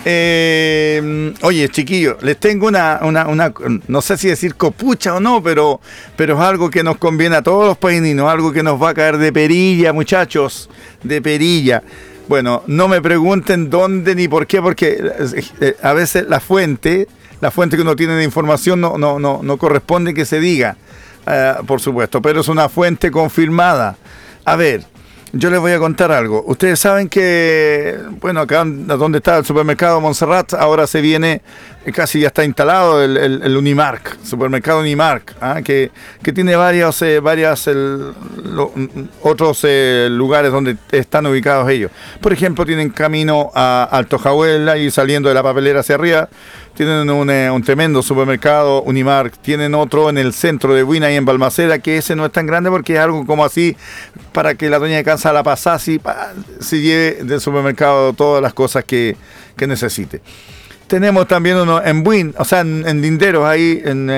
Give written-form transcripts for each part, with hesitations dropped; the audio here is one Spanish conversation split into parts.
Oye, chiquillos, les tengo una, no sé si decir copucha o no, pero es algo que nos conviene a todos los paininos, algo que nos va a caer de perilla, muchachos, de perilla. Bueno, no me pregunten dónde ni por qué, porque a veces la fuente que uno tiene de información no corresponde que se diga, por supuesto, pero es una fuente confirmada. A ver, yo les voy a contar algo. Ustedes saben que, bueno, acá donde está el supermercado Montserrat, ahora se viene, casi ya está instalado el Unimark, supermercado Unimark, que tiene otros lugares donde están ubicados ellos. Por ejemplo, tienen camino a Alto Jahuela y saliendo de la papelera hacia arriba, tienen un tremendo supermercado Unimark, tienen otro en el centro de Buina y en Balmaceda, que ese no es tan grande porque es algo como así, para que la doña de casa la pasase y se lleve del supermercado todas las cosas que necesite. Tenemos también uno en Buin, o sea, en Linderos, ahí en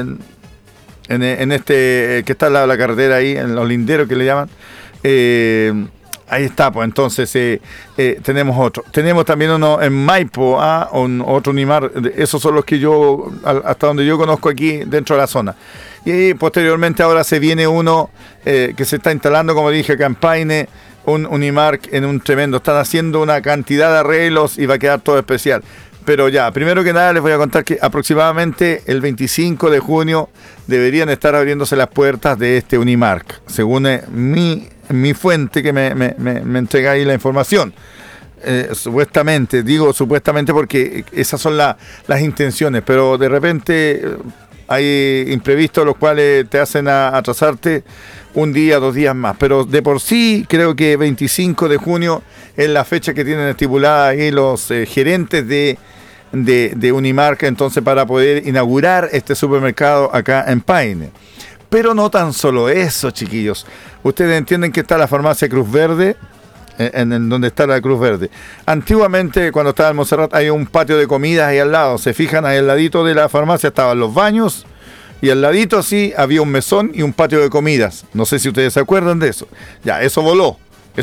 este, que está al lado de la carretera ahí, en los linderos que le llaman. Ahí está, pues entonces tenemos otro. Tenemos también uno en Maipo, otro Unimar. Esos son los que yo, hasta donde yo conozco aquí dentro de la zona. Y posteriormente ahora se viene uno que se está instalando, como dije, acá en Paine, un Unimark en un tremendo. Están haciendo una cantidad de arreglos y va a quedar todo especial. Pero ya, primero que nada les voy a contar que aproximadamente el 25 de junio deberían estar abriéndose las puertas de este Unimark, según mi fuente que me entrega ahí la información. Supuestamente, digo supuestamente porque esas son las intenciones, pero de repente hay imprevistos los cuales te hacen atrasarte un día, 2 días más, pero de por sí creo que 25 de junio es la fecha que tienen estipulada ahí los gerentes de Unimark, entonces, para poder inaugurar este supermercado acá en Paine. Pero no tan solo eso, chiquillos. Ustedes entienden que está la farmacia Cruz Verde, en donde está la Cruz Verde. Antiguamente, cuando estaba en Montserrat, hay un patio de comidas ahí al lado. Se fijan, ahí al ladito de la farmacia estaban los baños y al ladito sí había un mesón y un patio de comidas. No sé si ustedes se acuerdan de eso. Ya, eso voló.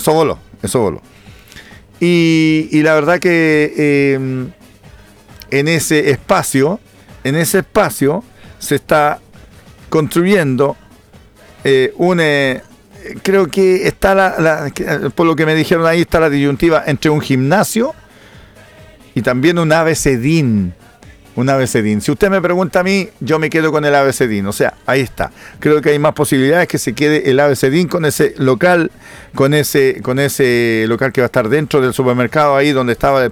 Y la verdad que en ese espacio se está construyendo creo que está por lo que me dijeron ahí, está la disyuntiva entre un gimnasio y también un ABCDIN. Si usted me pregunta a mí, yo me quedo con el ABCDIN. O sea, ahí está. Creo que hay más posibilidades que se quede el ABCDIN con ese local, con ese local que va a estar dentro del supermercado ahí donde estaba